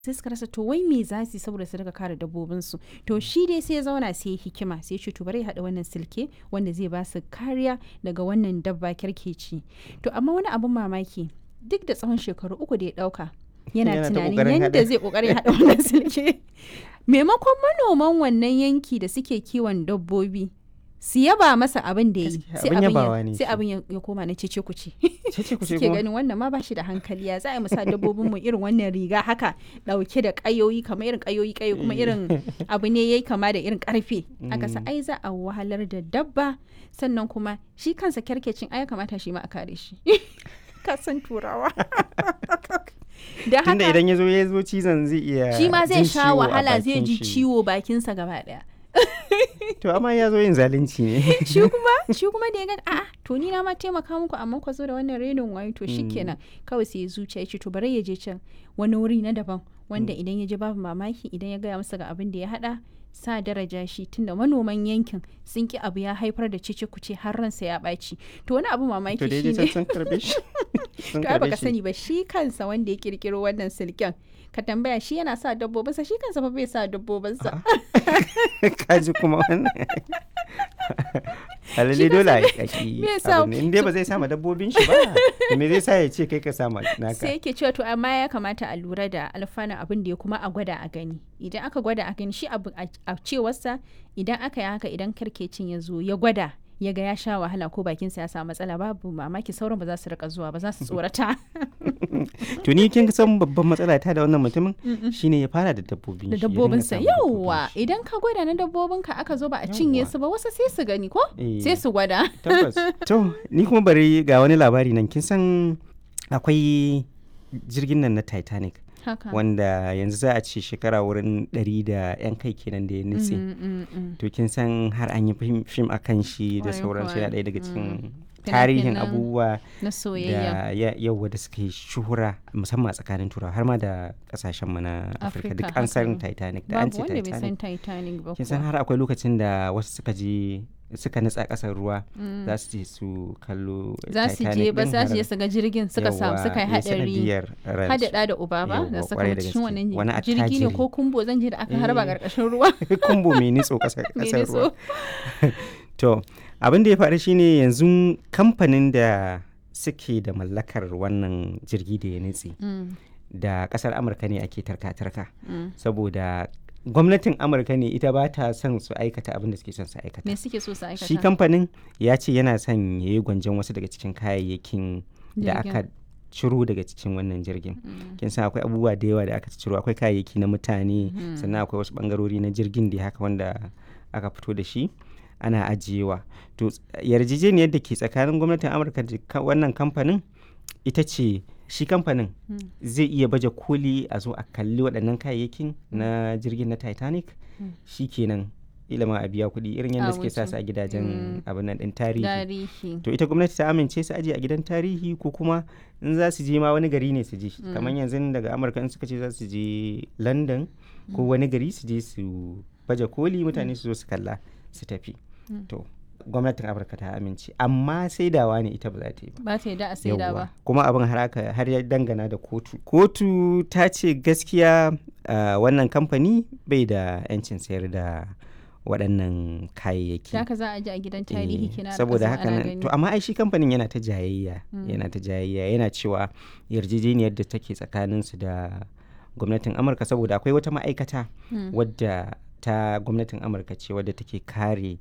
sai suka rasa to wai me za su yi saboda su daga kare dabbobinsu. To shi dai sai ya zauna sai ya hikima sai ya ce to bari ya haɗa wannan silke wanda zai ba su kariya daga wannan dabba kerkeci. To amma wani abin mamaki duk da tsawon shekaru 3 da ya ɗauka yana tunanin yadda zai ƙoƙarin haɗa wannan silke. Maimakon manoman wannan yanki da suke kiwon dabbobi su yaba masa abin da ya yi sai abin ya koma na cece kuce suke ganin wannan ma ba shi da hankali ya za a yi musa dabbobin mu irin wannan riga haka dauke da kayoyi kamar irin kayoyi kuma irin abu ne yayi kama da irin karfe aka sa ai za a wahalar da dabba sannan kuma shi kansa kerkecin ai kamata shi ma a kare shi ka san turawa da haka tunda idan ya zo cizon zai iya shi ma zai sha wahala zai ji ciwo bakinsa gaba daya to amma ya zo yin zalunci ne shi kuma da ya ga a'a to ni na ma taimaka muku amma ku zo da wannan renin wayo to shikenan kawai sai ya zuciya ya ce to bari ya je can wani wuri na daban wanda idan ya je babu mamaki idan ya gaya masa ga abin da ya hada sa daraja shi tunda manoman yankin sun ki abu ya haifar da cece kuce har ransa ya ɓaci to wani abu mamaki shi ne sun karbe shi to ai baka sani ba shi kansa wanda ya kirkiro wannan silken ka tambaya shi yana sa dabbobinsa shi kansa fa bai sa dabbobinsa kaji kuma wannan alalle dole a yi in dai ba zai sama dabbobin shi ba me zai sa ya ce kai ka sama naka sai yake cewa to amma ya kamata a lura da alfanun abin da ya kuma a gwada a gani idan aka gwada a gani shi abu a cewarsa idan aka yi haka idan kerkecin ya zo ya gwada ya ga ya sha wahala ko bakinsa ya samu matsala babu mamaki sauran ba za su rika zuwa ba za su tsorata to ni kin san babban matsala ta da wannan mutumin shine ya fara da dabbobinsa yauwa idan ka gwada na dabbobinka aka zo ba a cinye su ba wasu sai su gani ko sai su gwada tabbas to ni kuma bari ga wani labari nan kin san akwai jirgin nan na Titanic wanda yanzu za a ce shekara wurin 100 da 'yan kai kenan da ya nutse to kin san har an yi fim a kan shi da sauransu yana ɗaya daga cikin tarihin abubuwa na soyayya da yawa da suka yi shuhura musamman a tsakanin turawa har ma da kasashen mu na Afirka duk an san Titanic da an ce Titanic kin san har akwai lokacin da wasu suka nutsa kasar ruwa za su je su kallo za su je ba za su je su ga jirgin suka yi hadari hadada da uba ba da suka cikin wannan jirgi ne ko kumbo zan je da aka harba karkashin ruwa kumbo mai nitso kasar ruwa to abin da ya faru shine yanzu kamfanin da suke da mallakar wannan jirgi da ya nutse da kasar Amurka ne ake tarka-tarka saboda gwamnatin Amurka ne ita ba ta son su aikata abin da suke son su aikata. Me suke so su aikata? Shi kamfanin ya ce yana son ya yi gwanjon wasu daga cikin kayayyakin da aka ciro daga cikin wannan jirgin. Kin san akwai abubuwa da yawa da aka ciro, akwai kayayyaki na mutane sannan akwai wasu bangarori na jirgin da haka wanda aka fito da shi ana ajiyewa. To yarjejeniyar da ke tsakanin gwamnatin Amurka da wannan kamfanin ita ce shi kamfanin zai iya baje koli a zo a kalli waɗannan kayayyakin na jirgin na Titanic shi kenan ilama a biya kuɗi irin yadda suke sa su a gidajen abin nan ɗin tarihi to ita gwamnati ta amince su aje a gidan tarihi ko kuma in za su je ma wani gari ne su je kamar yanzu daga Amurka in suka ce za su je London ko wani gari su je su baje koli mutane su zo su kalla su tafi to gwamnatin Amurka ta amince amma saidawa ne ita ba za ta yi ba ta yi da a saida ba kuma abin har ya dangana da kotu ta ce gaskiya wannan kamfani bai da 'yancin sayar da waɗannan kayayyaki haka za a ji a gidan tarihi kina saboda haka nan to amma ai shi kamfanin yana ta jayayya yana cewa yarjejeniyar da take tsakanin su da gwamnatin Amurka saboda akwai wata ma'aikata wadda ta gwamnatin Amurka ce wadda take kare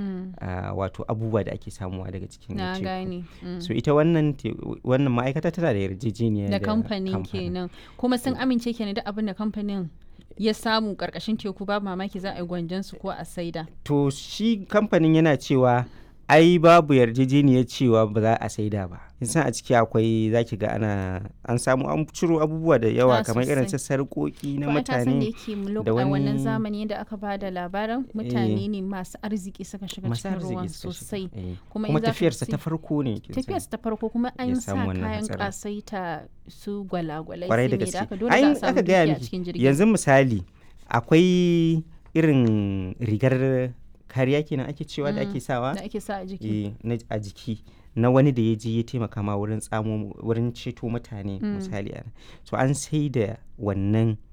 wato abubuwa da ake samuwa daga cikin teku. So ita wannan ma'aikata tana da yarjejeniya da kamfanin kenan kuma sun amince kenan da abin da kamfanin ya samu karkashin teku babu mamaki za a yi gwanjon su ko a saida. To shi kamfanin yana cewa ai babu yarjejeniyar cewa ba za a saida ba. San a ciki akwai zaki ga an samu an ciro abubuwa da yawa kamar irin sarƙoƙi na mutane da wani wannan zamani da aka ba da labarin mutane ne masu arziki suka shiga cikin ruwan sosai kuma tafiyarsa ta farko ne kuma an sa kayan kasaita su gwalagwalai kwarai da gaske ai aka gaya miki yanzu misali akwai irin rigar kariya kenan ake cewa da ake sawa da ake sa a jiki a jiki na wani da ya je ya taimaka ma wurin ceto mutane misali so an sai da wannan